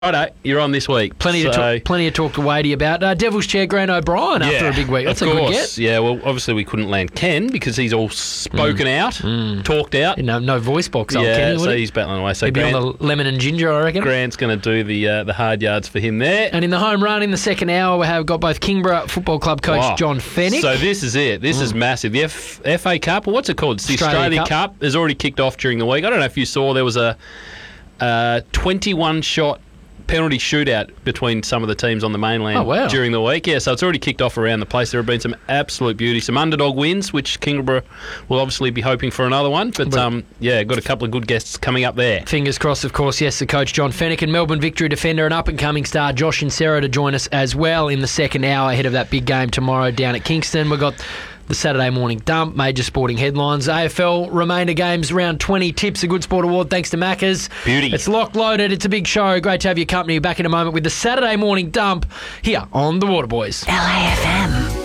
Righto, you're on this week. Plenty of talk to Wadey about. Devil's Chair Grant O'Brien after a big week. That's a good get. Yeah, well, obviously we couldn't land Ken because he's all spoken out, talked out. No voice box, old Kenny, so he's battling away. So he'd be on the lemon and ginger, I reckon. Grant's going to do the hard yards for him there. And in the home run in the second hour, we have got both Kingborough Football Club coach John Fennick. So this is it. This is massive. The FA Cup, or what's it called? It's the Australia Cup has already kicked off during the week. I don't know if you saw there was a 21-shot penalty shootout between some of the teams on the mainland during the week. Yeah, so it's already kicked off around the place. There have been some absolute beauty, some underdog wins, which Kingborough will obviously be hoping for another one. But got a couple of good guests coming up there. Fingers crossed, of course. Yes, the coach John Fennick and Melbourne Victory defender and up-and-coming star Josh Insero to join us as well in the second hour ahead of that big game tomorrow down at Kingston. We've got the Saturday morning dump, major sporting headlines, AFL remainder games, round 20 tips, a Good Sport Award thanks to Macca's. Beauty. It's locked, loaded, it's a big show. Great to have your company. Back in a moment with the Saturday morning dump here on The Waterboys. LAFM.